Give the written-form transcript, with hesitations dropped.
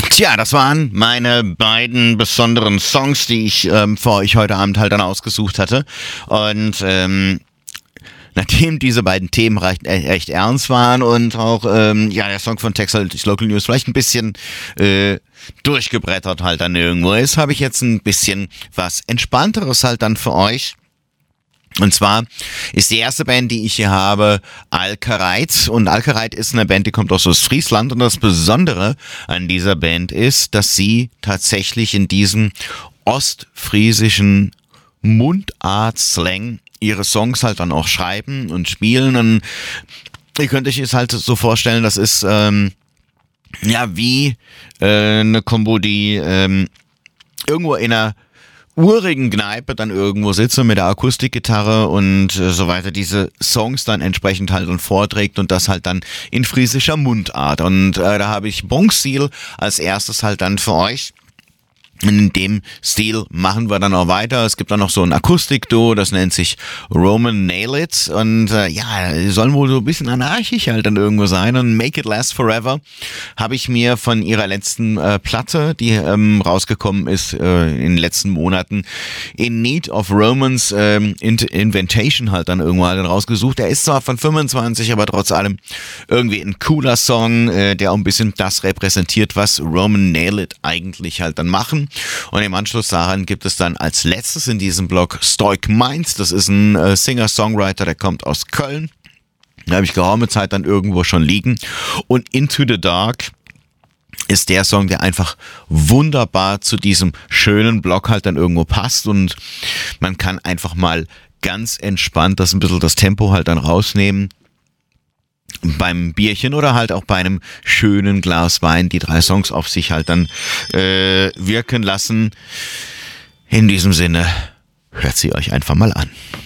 Tja, das waren meine beiden besonderen Songs, die ich für euch heute Abend halt dann ausgesucht hatte. Und nachdem diese beiden Themen echt ernst waren und auch der Song von Texas Local News vielleicht ein bisschen durchgebrettert halt dann irgendwo ist, habe ich jetzt ein bisschen was Entspannteres halt dann für euch. Und zwar ist die erste Band, die ich hier habe, Alkereit. Und Alkereit ist eine Band, die kommt aus Ostfriesland. Und das Besondere an dieser Band ist, dass sie tatsächlich in diesem ostfriesischen Mundart-Slang ihre Songs halt dann auch schreiben und spielen. Und ihr könnt euch es halt so vorstellen, das ist wie eine Kombo, die irgendwo in einer urigen Kneipe dann irgendwo sitze mit der Akustikgitarre und so weiter, diese Songs dann entsprechend halt und vorträgt und das halt dann in friesischer Mundart. Und da habe ich Bronx-Stil als erstes halt dann für euch. In dem Stil machen wir dann auch weiter. Es gibt dann noch so ein Akustikduo, das nennt sich Roman Nail It. Und die sollen wohl so ein bisschen anarchisch halt dann irgendwo sein. Und Make It Last Forever habe ich mir von ihrer letzten Platte, die rausgekommen ist in den letzten Monaten, In Need of Romance Inventation halt dann irgendwo halt rausgesucht. Der ist zwar von 25, aber trotz allem irgendwie ein cooler Song, der auch ein bisschen das repräsentiert, was Roman Nail It eigentlich halt dann machen. Und im Anschluss daran gibt es dann als letztes in diesem Blog Stoic Minds. Das ist ein Singer-Songwriter, der kommt aus Köln. Da habe ich geraume Zeit dann irgendwo schon liegen. Und Into the Dark ist der Song, der einfach wunderbar zu diesem schönen Blog halt dann irgendwo passt. Und man kann einfach mal ganz entspannt das ein bisschen das Tempo halt dann rausnehmen. Beim Bierchen oder halt auch bei einem schönen Glas Wein die 3 Songs auf sich halt dann wirken lassen. In diesem Sinne, hört sie euch einfach mal an.